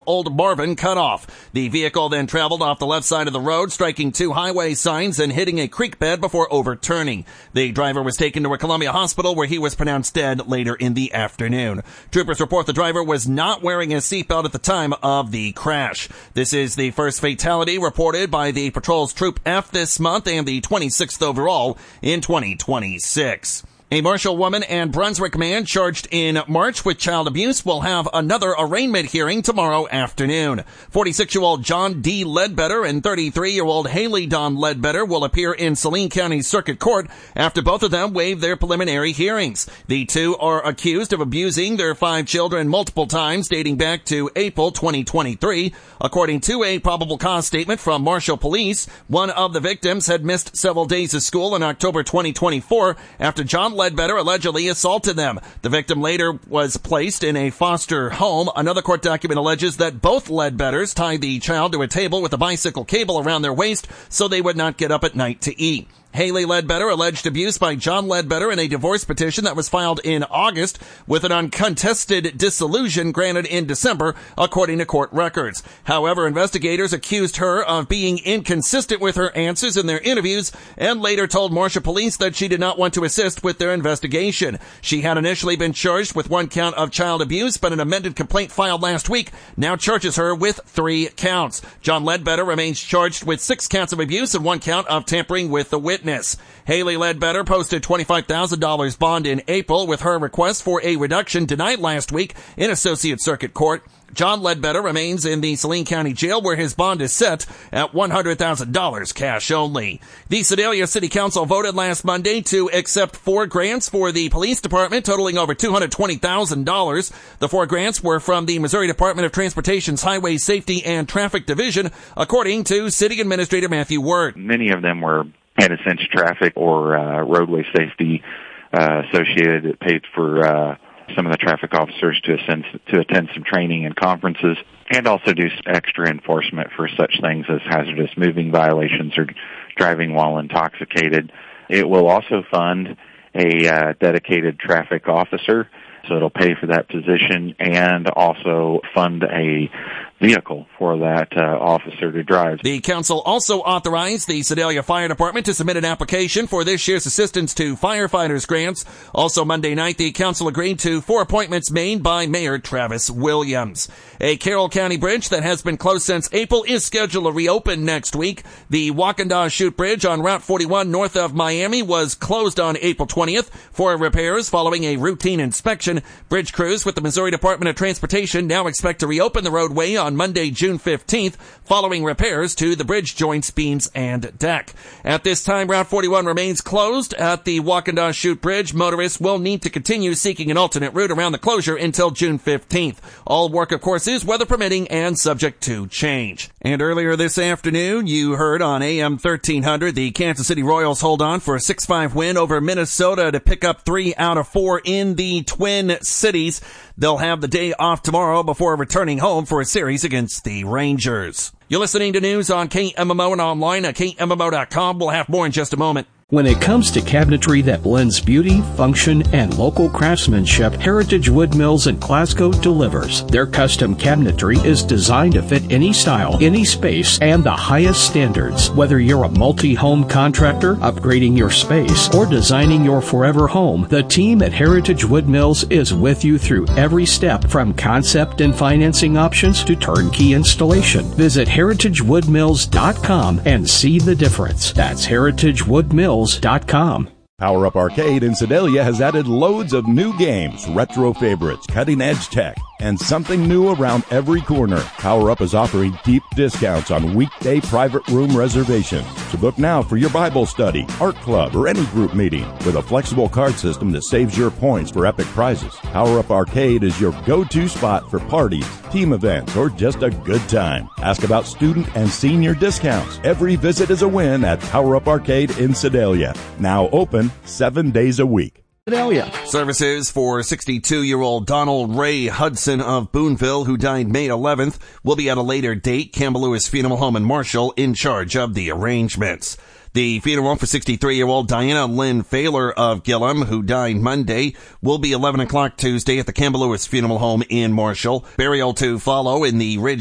Old Marvin cut off. The vehicle then traveled off the left side of the road, striking two highway signs and hitting a creek bed before overturning. The driver was taken to a Columbia hospital where he was pronounced dead later in the afternoon. Troopers report the driver was not wearing a seatbelt at the time of the crash. This is the first fatality reported by the patrol's Troop F this month and the 26th overall in 2026. A Marshall woman and Brunswick man charged in March with child abuse will have another arraignment hearing tomorrow afternoon. 46-year-old John D. Ledbetter and 33-year-old Haley Don Ledbetter will appear in Saline County Circuit Court after both of them waived their preliminary hearings. The two are accused of abusing their 5 children multiple times dating back to April 2023. According to a probable cause statement from Marshall Police, one of the victims had missed several days of school in October 2024 after John Ledbetter allegedly assaulted them. The victim later was placed in a foster home. Another court document alleges that both Ledbetters tied the child to a table with a bicycle cable around their waist so they would not get up at night to eat. Haley Ledbetter alleged abuse by John Ledbetter in a divorce petition that was filed in August with an uncontested dissolution granted in December, according to court records. However, investigators accused her of being inconsistent with her answers in their interviews and later told Marshall Police that she did not want to assist with their investigation. She had initially been charged with 1 count of child abuse, but an amended complaint filed last week now charges her with 3 counts. John Ledbetter remains charged with 6 counts of abuse and 1 count of tampering with the witness. Haley Ledbetter posted $25,000 bond in April with her request for a reduction denied last week in Associate Circuit Court. John Ledbetter remains in the Saline County Jail where his bond is set at $100,000 cash only. The Sedalia City Council voted last Monday to accept 4 grants for the police department totaling over $220,000. The 4 grants were from the Missouri Department of Transportation's Highway Safety and Traffic Division, according to City Administrator Matthew Word. Many of them were in a sense traffic or roadway safety associated. It paid for some of the traffic officers to attend some training and conferences, and also do extra enforcement for such things as hazardous moving violations or driving while intoxicated. It will also fund a dedicated traffic officer, so it'll pay for that position and also fund a vehicle for that officer to drive. The council also authorized the Sedalia Fire Department to submit an application for this year's Assistance to Firefighters grants. Also Monday night, the council agreed to 4 appointments made by Mayor Travis Williams. A Carroll County bridge that has been closed since April is scheduled to reopen next week. The Waukenda Chute Bridge on Route 41 north of Miami was closed on April 20th for repairs following a routine inspection. Bridge crews with the Missouri Department of Transportation now expect to reopen the roadway on Monday, June 15th, following repairs to the bridge joints, beams, and deck. At this time, Route 41 remains closed at the Waukenda Chute Bridge. Motorists will need to continue seeking an alternate route around the closure until June 15th. All work, of course, is weather permitting and subject to change. And earlier this afternoon, you heard on AM 1300, the Kansas City Royals hold on for a 6-5 win over Minnesota to pick up 3 out of 4 in the Twin Cities. They'll have the day off tomorrow before returning home for a series against the Rangers. You're listening to news on KMMO and online at KMMO.com. We'll have more in just a moment. When it comes to cabinetry that blends beauty, function, and local craftsmanship, Heritage Wood Mills in Glasgow delivers. Their custom cabinetry is designed to fit any style, any space, and the highest standards. Whether you're a multi-home contractor, upgrading your space, or designing your forever home, the team at Heritage Wood Mills is with you through every step, from concept and financing options to turnkey installation. Visit heritagewoodmills.com and see the difference. That's heritagewoodmills.com. Power Up Arcade in Sedalia has added loads of new games, retro favorites, cutting-edge tech, and something new around every corner. Power Up is offering deep discounts on weekday private room reservations. So book now for your Bible study, art club, or any group meeting with a flexible card system that saves your points for epic prizes. Power Up Arcade is your go-to spot for parties, team events, or just a good time. Ask about student and senior discounts. Every visit is a win at Power Up Arcade in Sedalia. Now open 7 days a week. Services for 62-year-old Donald Ray Hudson of Boonville, who died May 11th, will be at a later date. Campbell Lewis Funeral Home in Marshall in charge of the arrangements. The funeral for 63-year-old Diana Lynn Failer of Gillum, who died Monday, will be 11 o'clock Tuesday at the Campbell Lewis Funeral Home in Marshall. Burial to follow in the Ridge